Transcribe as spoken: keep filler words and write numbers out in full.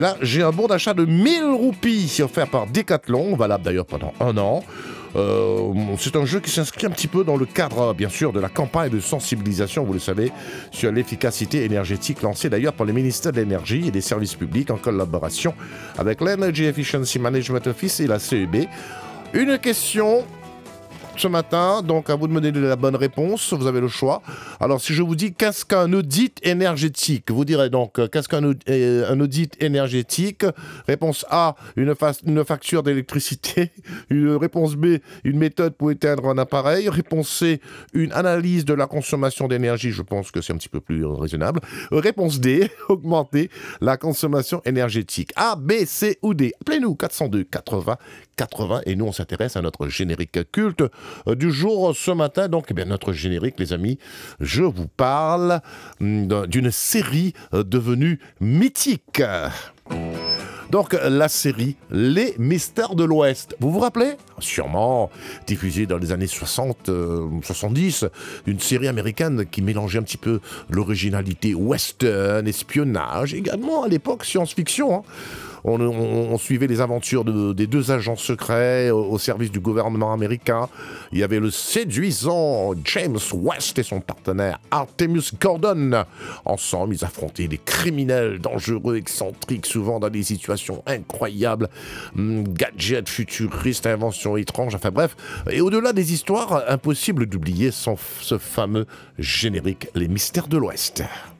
Là, j'ai un bon d'achat de mille roupies offert par Decathlon, valable d'ailleurs pendant un an. Euh, c'est un jeu qui s'inscrit un petit peu dans le cadre, bien sûr, de la campagne de sensibilisation, vous le savez, sur l'efficacité énergétique lancée d'ailleurs par le ministère de l'Énergie et des Services Publics en collaboration avec l'Energy Efficiency Management Office et la C E B. Une question ce matin, donc à vous de me donner la bonne réponse, vous avez le choix. Alors si je vous dis qu'est-ce qu'un audit énergétique, vous direz donc euh, qu'est-ce qu'un aud- euh, un audit énergétique. Réponse A, une, fa- une facture d'électricité. Une réponse B, une méthode pour éteindre un appareil. Réponse C, une analyse de la consommation d'énergie, je pense que c'est un petit peu plus euh, raisonnable. Euh, Réponse D, augmenter la consommation énergétique. A, B, C ou D. Appelez-nous quatre cent deux quatre-vingts quatre-vingts et nous on s'intéresse à notre générique culte euh, du jour ce matin. Donc eh bien, notre générique, les amis, je vous parle hum, d'un- d'une série euh, devenue mythique. Donc, la série Les Mystères de l'Ouest. Vous vous rappelez ? Sûrement, diffusée dans les années soixante, euh, soixante-dix, une série américaine qui mélangeait un petit peu l'originalité western, espionnage, également à l'époque science-fiction. Hein. On, on- on suivait les aventures de- des deux agents secrets au, au service du gouvernement américain. Il y avait le séduisant James West et son partenaire Artemus Gordon. Ensemble, ils affrontaient des criminels dangereux, excentriques, souvent dans des situations incroyables. Hum, gadgets futuristes, inventions étranges, enfin bref. Et au-delà des histoires, impossible d'oublier son, ce fameux générique, Les Mystères de l'Ouest.